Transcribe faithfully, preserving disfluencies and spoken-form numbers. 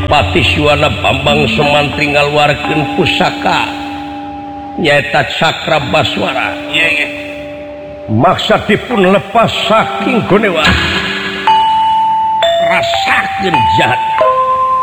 Pati Syuwana Bambang Sumantri ngaluarkeun pusaka nyaeta Cakra Baswara. Iya iya. Maksudipun lepas saking gonewa rasakeun jahat.